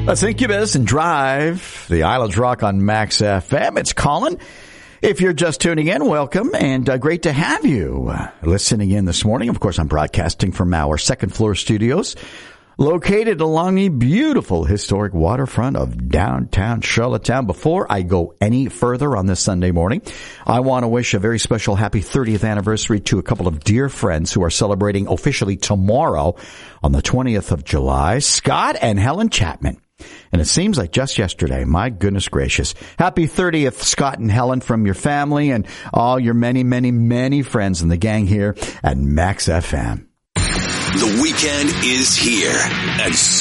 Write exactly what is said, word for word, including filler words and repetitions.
Let's Incubus and Drive, the Islands Rock on Max F M. It's Colin. If you're just tuning in, welcome, and uh, great to have you uh, listening in this morning. Of course, I'm broadcasting from our second floor studios, located along the beautiful historic waterfront of downtown Charlottetown. Before I go any further on this Sunday morning, I want to wish a very special happy thirtieth anniversary to a couple of dear friends who are celebrating officially tomorrow on the twentieth of July, Scott and Helen Chapman. And it seems like just yesterday. My goodness gracious. Happy thirtieth, Scott and Helen, from your family and all your many, many, many friends in the gang here at Max F M. The weekend is here, and